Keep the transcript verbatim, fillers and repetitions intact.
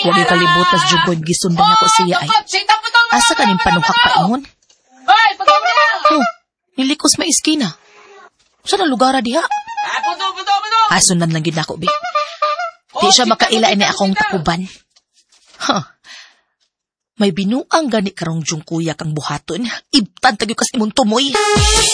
Huwag yung kalibutas, Jugod, gisundan ako siya ay. Asa ka ning panuhak pa ingon? Oh, nilikos may iskina. Saan ang lugar diha? Ah, sundan lang yun ako, Bi. Di siya makaila ini akong takuban. Huh. May binuang gani karong jung kuya kang buhaton. Ibtan tagyo kas imong tumoy.